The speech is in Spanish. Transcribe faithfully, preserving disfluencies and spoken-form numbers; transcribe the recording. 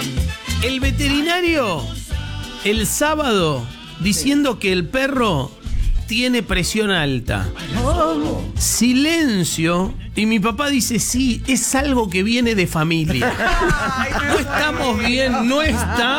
El veterinario el sábado diciendo que el perro tiene presión alta. Silencio. Y mi papá dice, sí, es algo que viene de familia. No estamos bien, no estamos